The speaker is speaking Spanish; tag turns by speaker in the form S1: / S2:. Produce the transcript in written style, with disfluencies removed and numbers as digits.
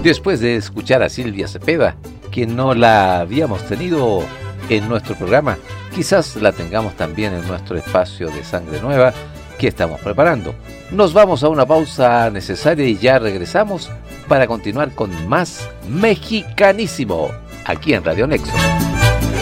S1: Después de escuchar a Silvia Cepeda, que no la habíamos tenido en nuestro programa, quizás la tengamos también en nuestro espacio de Sangre Nueva que estamos preparando. Nos vamos a una pausa necesaria y ya regresamos para continuar con más Mexicanísimo aquí en Radio Nexo.